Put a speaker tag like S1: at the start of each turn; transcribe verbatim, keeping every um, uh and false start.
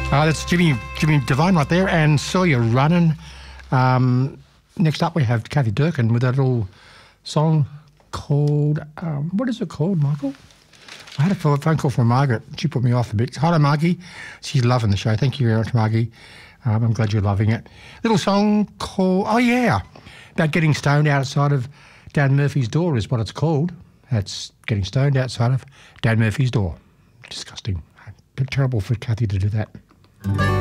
S1: Uh, that's Jimmy Jimmy Devine right there, and Saw You Running. Um, next up we have Kathy Durkin with a little song called, um, what is it called, Michael? I had a phone call from Margaret. She put me off a bit. Hello, Margie. She's loving the show. Thank you very much, Margie. Um, I'm glad you're loving it. Little song called, oh yeah, about getting stoned outside of Dan Murphy's door is what it's called. That's getting stoned outside of Dan Murphy's door. Disgusting. Terrible for Kathy to do that.